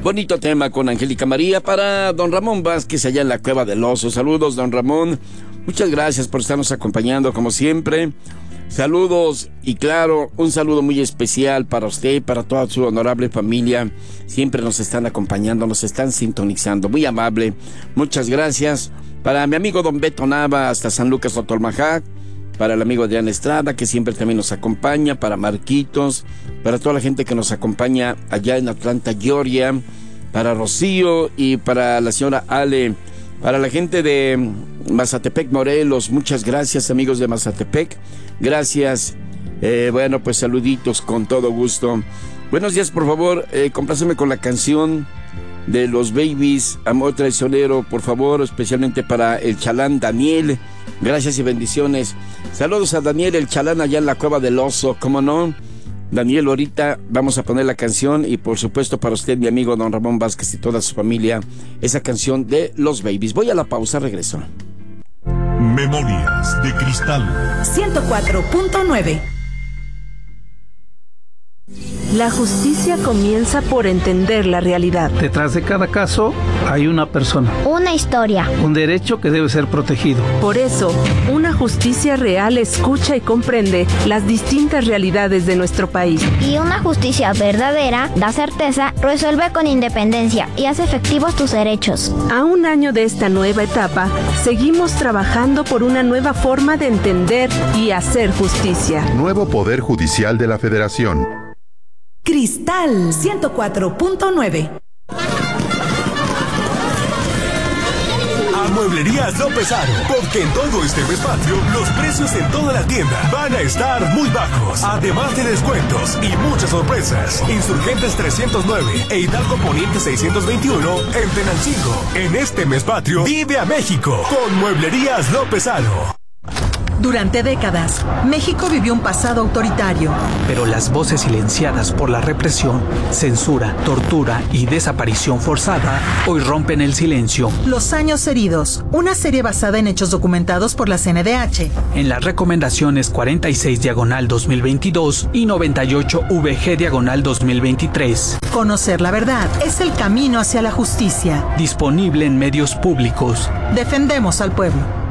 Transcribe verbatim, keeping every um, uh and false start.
Bonito tema con Angélica María para don Ramón Vázquez allá en la Cueva del Oso. Saludos, don Ramón. Muchas gracias por estarnos acompañando como siempre. Saludos y claro, un saludo muy especial para usted y para toda su honorable familia. Siempre nos están acompañando, nos están sintonizando. Muy amable. Muchas gracias. Para mi amigo don Beto Nava hasta San Lucas Otormajac. Para el amigo Adrián Estrada, que siempre también nos acompaña. Para Marquitos. Para toda la gente que nos acompaña allá en Atlanta, Georgia. Para Rocío y para la señora Ale. Para la gente de Mazatepec, Morelos. Muchas gracias, amigos de Mazatepec. Gracias. Eh, bueno, pues saluditos con todo gusto. Buenos días, por favor. Eh, compláceme con la canción de los Babies, Amor Traicionero, por favor, especialmente para el Chalán Daniel. Gracias y bendiciones. Saludos a Daniel, el Chalán, allá en la Cueva del Oso, ¿cómo no? Daniel, ahorita vamos a poner la canción y por supuesto para usted, mi amigo don Ramón Vázquez y toda su familia, esa canción de los Babies. Voy a la pausa, regreso. Memorias de Cristal ciento cuatro punto nueve. La justicia comienza por entender la realidad. Detrás de cada caso hay una persona. Una historia. Un derecho que debe ser protegido. Por eso, una justicia real escucha y comprende las distintas realidades de nuestro país. Y una justicia verdadera da certeza, resuelve con independencia y hace efectivos tus derechos. A un año de esta nueva etapa, seguimos trabajando por una nueva forma de entender y hacer justicia. Nuevo Poder Judicial de la Federación. Cristal ciento cuatro punto nueve. A Mueblerías López Aro, porque en todo este mes patrio, los precios en toda la tienda van a estar muy bajos, además de descuentos y muchas sorpresas. Insurgentes trescientos nueve e Hidalgo Poniente seiscientos veintiuno en Tenancingo. En este mes patrio, vive a México con Mueblerías López Aro. Durante décadas, México vivió un pasado autoritario. Pero las voces silenciadas por la represión, censura, tortura y desaparición forzada hoy rompen el silencio. Los años heridos, una serie basada en hechos documentados por la C N D H. En las recomendaciones cuarenta y seis diagonal dos mil veintidós y noventa y ocho V G diagonal dos mil veintitrés. Conocer la verdad es el camino hacia la justicia. Disponible en medios públicos. Defendemos al pueblo.